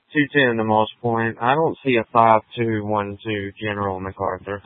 210 to Moss Point. I don't see a 5212 General MacArthur.